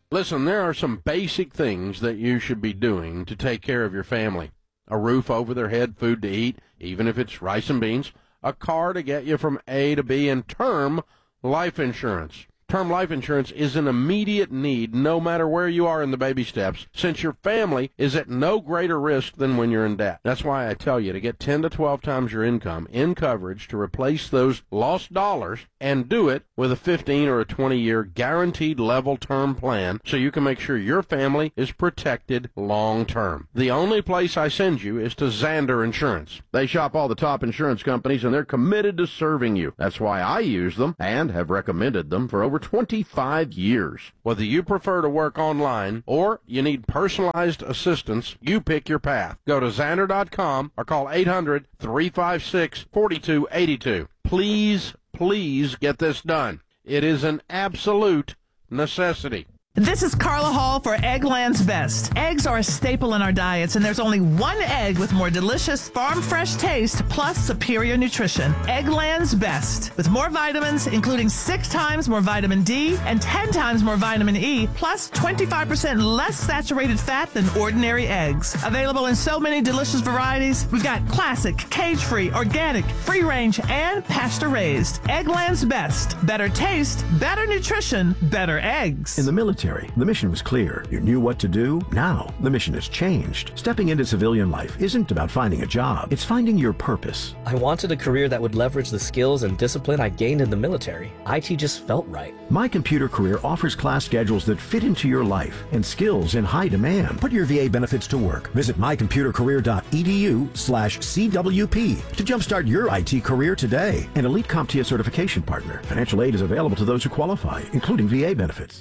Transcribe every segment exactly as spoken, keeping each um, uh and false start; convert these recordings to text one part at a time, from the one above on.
Listen, there are some basic things that you should be doing to take care of your family. A roof over their head, food to eat, even if it's rice and beans, a car to get you from A to B, and term life insurance. Term life insurance is an immediate need no matter where you are in the baby steps, since your family is at no greater risk than when you're in debt. That's why I tell you to get ten to twelve times your income in coverage to replace those lost dollars, and do it with a fifteen or a twenty-year guaranteed level term plan so you can make sure your family is protected long term. The only place I send you is to Zander Insurance. They shop all the top insurance companies, and they're committed to serving you. That's why I use them and have recommended them for over twenty-five years. Whether you prefer to work online or you need personalized assistance, you pick your path. Go to Zander dot com or call eight hundred, three five six, four two eight two. Please, please get this done. It is an absolute necessity. This is Carla Hall for Eggland's Best. Eggs are a staple in our diets, and there's only one egg with more delicious, farm-fresh taste plus superior nutrition. Eggland's Best. With more vitamins, including six times more vitamin D and ten times more vitamin E, plus twenty-five percent less saturated fat than ordinary eggs. Available in so many delicious varieties, we've got classic, cage-free, organic, free-range, and pasture-raised. Eggland's Best. Better taste, better nutrition, better eggs. In the military, the mission was clear. You knew what to do. Now, the mission has changed. Stepping into civilian life isn't about finding a job. It's finding your purpose. I wanted a career that would leverage the skills and discipline I gained in the military. I T just felt right. My Computer Career offers class schedules that fit into your life and skills in high demand. Put your V A benefits to work. Visit my computer career dot e d u slash C W P to jumpstart your I T career today. An elite CompTIA certification partner. Financial aid is available to those who qualify, including V A benefits.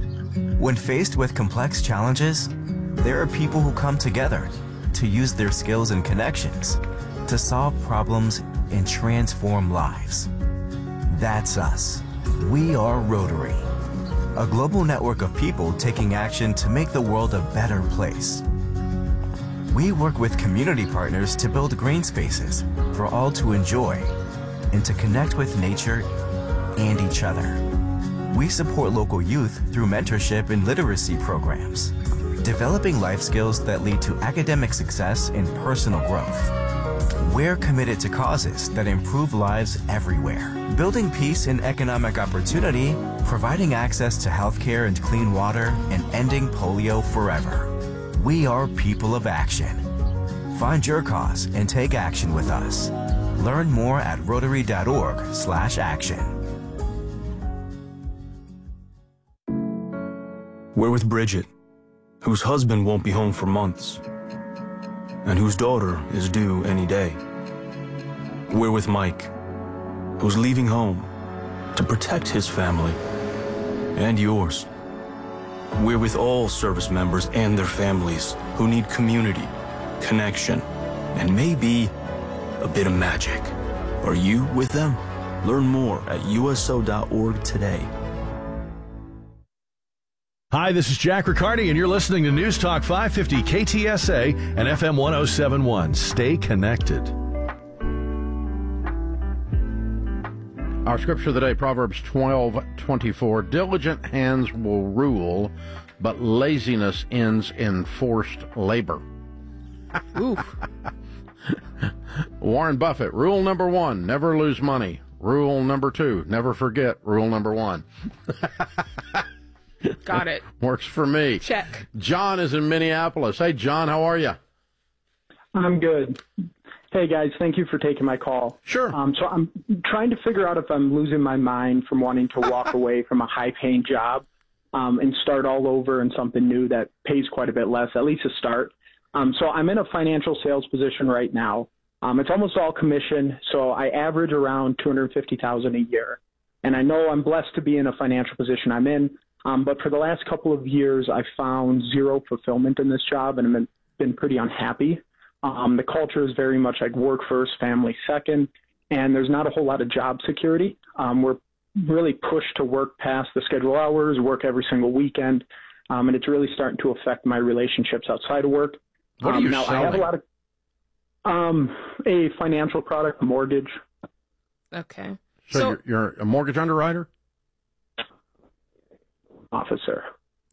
When faced with complex challenges, there are people who come together to use their skills and connections to solve problems and transform lives. That's us. We are Rotary, a global network of people taking action to make the world a better place. We work with community partners to build green spaces for all to enjoy and to connect with nature and each other. We support local youth through mentorship and literacy programs, developing life skills that lead to academic success and personal growth. We're committed to causes that improve lives everywhere, building peace and economic opportunity, providing access to healthcare and clean water, and ending polio forever. We are people of action. Find your cause and take action with us. Learn more at rotary dot org slash action. We're with Bridget, whose husband won't be home for months, and whose daughter is due any day. We're with Mike, who's leaving home to protect his family and yours. We're with all service members and their families who need community, connection, and maybe a bit of magic. Are you with them? Learn more at U S O dot org today. Hi, this is Jack Riccardi, and you're listening to News Talk five fifty K T S A and F M one oh seven point one. Stay connected. Our scripture of the day, Proverbs twelve twenty-four. Diligent hands will rule, but laziness ends in forced labor. Oof. Warren Buffett, rule number one, never lose money. Rule number two, never forget. Rule number one. Got it. Works for me. Check. John is in Minneapolis. Hey, John, how are you? I'm good. Hey, guys, thank you for taking my call. Sure. Um, so I'm trying to figure out if I'm losing my mind from wanting to walk away from a high-paying job um, and start all over in something new that pays quite a bit less, at least to start. Um, so I'm in a financial sales position right now. Um, it's almost all commission, so I average around two hundred fifty thousand dollars a year. And I know I'm blessed to be in a financial position I'm in. Um, but for the last couple of years, I found zero fulfillment in this job, and I've been, been pretty unhappy. Um, the culture is very much like work first, family second, and there's not a whole lot of job security. Um, we're really pushed to work past the schedule hours, work every single weekend, um, and it's really starting to affect my relationships outside of work. What are um, you now, selling? I have a lot of um, a financial product, a mortgage. Okay. So, So- you're, you're a mortgage underwriter? Officer.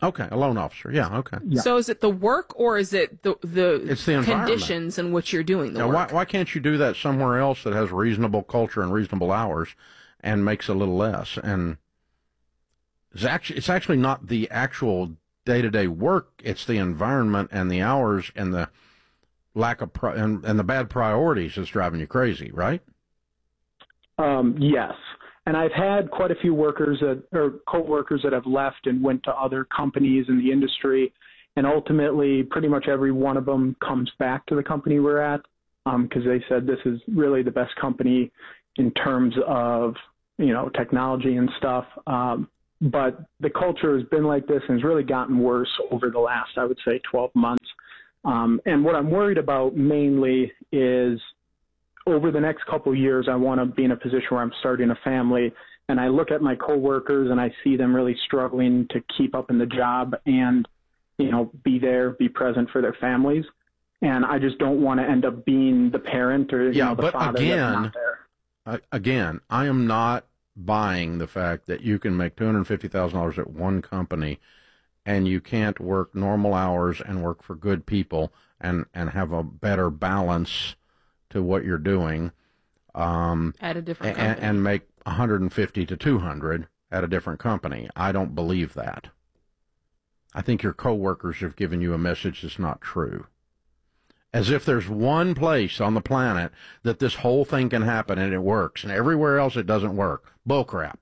Okay, a loan officer. Yeah, okay. Yeah. So is it the work or is it the the, It's the environment. conditions in which you're doing the Now, work? why, why can't you do that somewhere else that has reasonable culture and reasonable hours and makes a little less? And it's actually, it's actually not the actual day-to-day work. It's the environment and the hours and the lack of pri- and, and the bad priorities that's driving you crazy, right? Um, yes. And I've had quite a few workers that, or co-workers that have left and went to other companies in the industry. And ultimately, pretty much every one of them comes back to the company we're at because um, they said this is really the best company in terms of, you know, technology and stuff. Um, but the culture has been like this and has really gotten worse over the last, I would say, twelve months. Um, and what I'm worried about mainly is over the next couple of years, I want to be in a position where I'm starting a family, and I look at my coworkers and I see them really struggling to keep up in the job and, you know, be there, be present for their families. And I just don't want to end up being the parent or, you yeah, know, the but father again, that's not there. I, again, I am not buying the fact that you can make two hundred fifty thousand dollars at one company and you can't work normal hours and work for good people and, and have a better balance to what you're doing, um, at a different and, company. and make one hundred fifty to two hundred at a different company. I don't believe that. I think your coworkers have given you a message that's not true. As if there's one place on the planet that this whole thing can happen and it works, and everywhere else it doesn't work. Bullcrap.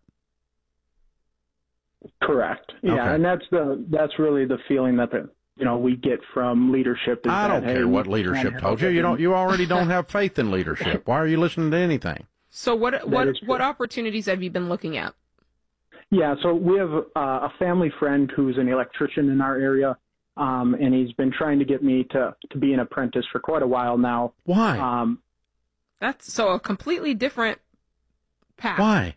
Correct. Yeah, Okay. and that's the that's really the feeling that the you know we get from leadership. Is I don't that, hey, care what we leadership can't told help you. You it. don't. You already don't have faith in leadership. Why are you listening to anything? So what what is true. what opportunities have you been looking at? Yeah, so we have uh, a family friend who's an electrician in our area, um, and he's been trying to get me to, to be an apprentice for quite a while now. Why? Um, That's so a completely different path. Why?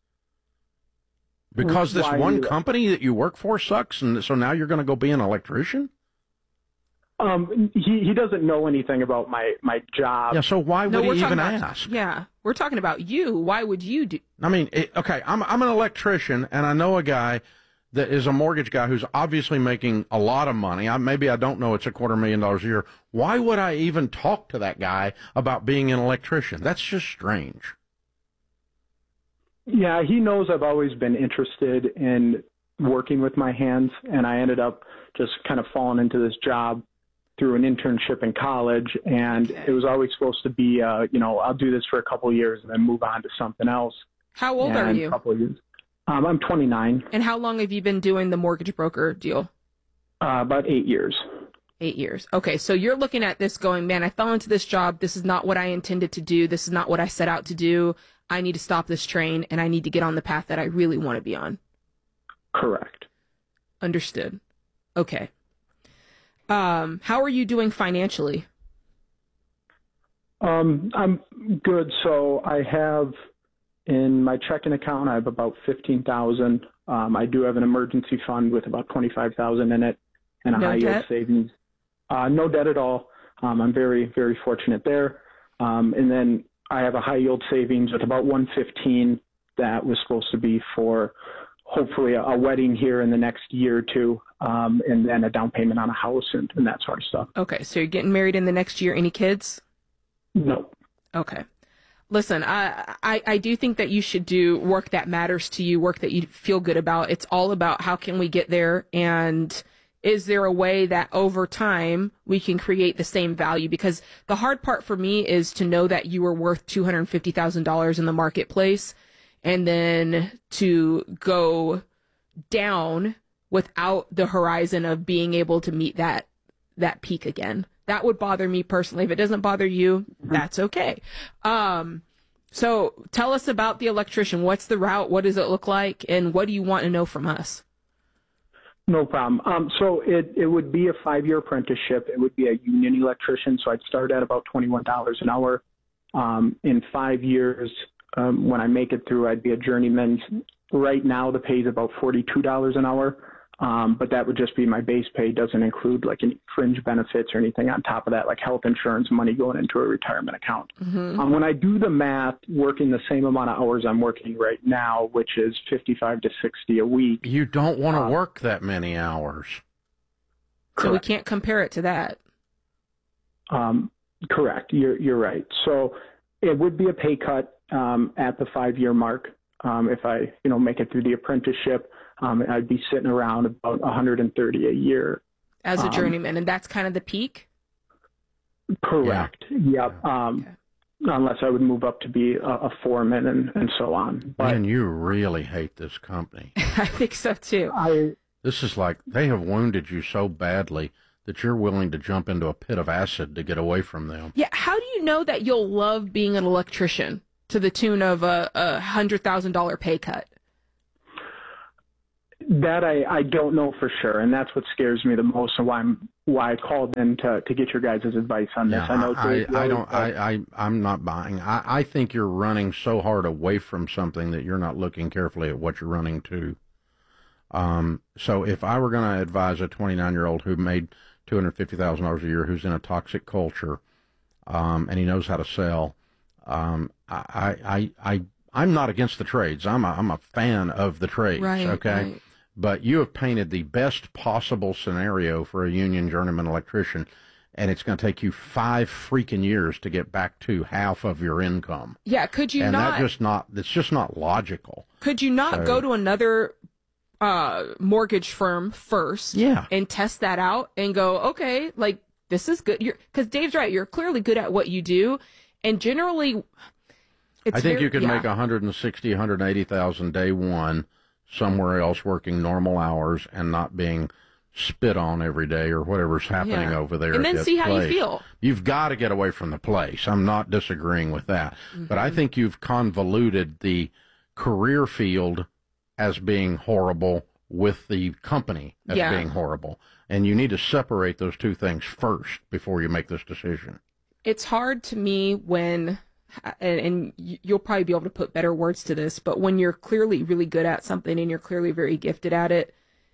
Because this Why one you- company that you work for sucks, and so now you're going to go be an electrician? um, he, he doesn't know anything about my, my job. Yeah, so why No, would we're he talking even about, ask? Yeah, we're talking about you. Why would you do? I mean, it, okay, I'm I'm an electrician, and I know a guy that is a mortgage guy who's obviously making a lot of money. I, maybe I don't know it's a quarter million dollars a year. Why would I even talk to that guy about being an electrician? That's just strange. Yeah, he knows I've always been interested in working with my hands, and I ended up just kind of falling into this job through an internship in college, and Okay. it was always supposed to be, uh, you know, I'll do this for a couple of years and then move on to something else. How old And are a you? couple of years. Um, I'm twenty-nine, And how long have you been doing the mortgage broker deal? uh, about eight years. Eight years. Okay, so you're looking at this going, man, I fell into this job. This is not what I intended to do. This is not what I set out to do. I need to stop this train, and I need to get on the path that I really want to be on. Correct. Understood. Okay. Um, how are you doing financially? Um, I'm good. So I have in my checking account, I have about fifteen thousand. Um, I do have an emergency fund with about twenty-five thousand in it, and a No high yield debt? savings. Uh, no debt at all. Um, I'm very, very fortunate there. Um, and then I have a high yield savings with about one fifteen that was supposed to be for hopefully a, a wedding here in the next year or two, um, and then a down payment on a house and, and that sort of stuff. Okay, so you're getting married in the next year. Any kids? No. Okay. Listen, I, I I do think that you should do work that matters to you, work that you feel good about. It's all about how can we get there, and is there a way that over time we can create the same value? Because the hard part for me is to know that you are worth two hundred fifty thousand dollars in the marketplace, and then to go down without the horizon of being able to meet that that peak again. That would bother me personally. If it doesn't bother you, that's okay. Um, so tell us about the electrician. What's the route? What does it look like? And what do you want to know from us? No problem. Um, so it, it would be a five-year apprenticeship. It would be a union electrician. So I'd start at about twenty-one dollars an hour. Um, in five years, um, when I make it through, I'd be a journeyman. Right now, the pay is about forty-two dollars an hour. Um, but that would just be my base pay. Doesn't include like any fringe benefits or anything on top of that, like health insurance, money going into a retirement account. Mm-hmm. Um, when I do the math, working the same amount of hours I'm working right now, which is fifty-five to sixty a week. You don't want to uh, work that many hours. So we can't compare it to that. Um, correct. You're, you're right. So it would be a pay cut um, at the five-year mark. Um, if I, you know, make it through the apprenticeship, um, I'd be sitting around about one hundred thirty a year as a um, journeyman, and that's kind of the peak. Correct. Yeah. Yep. Um, okay. Unless I would move up to be a, a foreman and, and so on. But Man, you really hate this company. I think so too. I, This is like they have wounded you so badly that you're willing to jump into a pit of acid to get away from them. Yeah. How do you know that you'll love being an electrician to the tune of a, a hundred thousand dollar pay cut? That I, I don't know for sure, and that's what scares me the most, and why I'm why I called in to, to get your guys' advice on this. Yeah, I know I, Dave I Rose, don't. I, I I'm not buying. I, I think you're running so hard away from something that you're not looking carefully at what you're running to. Um. So if I were going to advise a twenty-nine year old who made two hundred fifty thousand dollars a year, who's in a toxic culture, um, and he knows how to sell, um, I I I I'm not against the trades. I'm a, I'm a fan of the trades. Right, okay. right. But you have painted the best possible scenario for a union journeyman electrician, and it's going to take you five freaking years to get back to half of your income. Yeah, could you and not? that just not. It's just not logical. Could you not So- go to another uh, mortgage firm first? Yeah. And test that out and go, okay, like this is good. You're because Dave's right. You're clearly good at what you do, and generally, it's I think very- you could yeah. make one hundred sixty, one hundred eighty thousand day one somewhere else working normal hours and not being spit on every day or whatever's happening Yeah. over there. And at then that see how you place. feel. You've got to get away from the place. I'm not disagreeing with that. Mm-hmm. But I think you've convoluted the career field as being horrible with the company as Yeah. being horrible. And you need to separate those two things first before you make this decision. It's hard to me when, and, and you'll probably be able to put better words to this, but when you're clearly really good at something and you're clearly very gifted at it,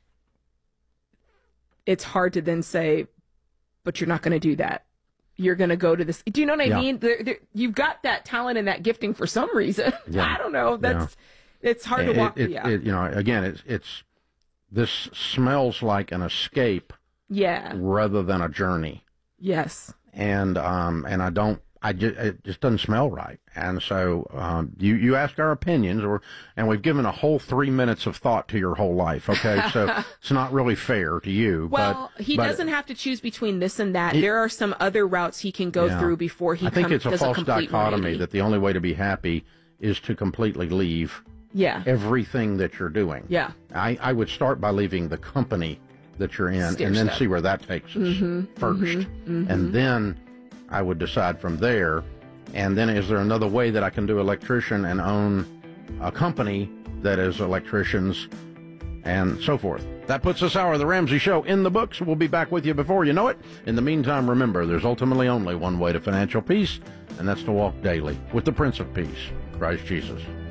it's hard to then say, but you're not going to do that. You're going to go to this. Do you know what I Yeah. mean? There, there, you've got that talent and that gifting for some reason. Yeah. I don't know. That's, it's hard to It- walk. it- yeah. it- you know, again, it's, it's, this smells like an escape yeah. rather than a journey. Yes. And, um, and I don't, I just, it just doesn't smell right. And so, um, you, you ask our opinions or, and we've given a whole three minutes of thought to your whole life. Okay. So it's not really fair to you. Well, but, he but doesn't have to choose between this and that. It- there are some other routes he can go Yeah. through before he I think come, it's a does false a complete dichotomy one eighty. that the only way to be happy is to completely leave Yeah. everything that you're doing. Yeah. I, I would start by leaving the company that you're in Stair and then step. see where that takes us Mhm, 1st mhm, mhm. And then I would decide from there. And then is there another way that I can do electrician and own a company that is electricians and so forth? That puts this hour of the Ramsey Show in the books. We'll be back with you before you know it. In the meantime, remember, there's ultimately only one way to financial peace, and that's to walk daily with the Prince of Peace, Christ Jesus.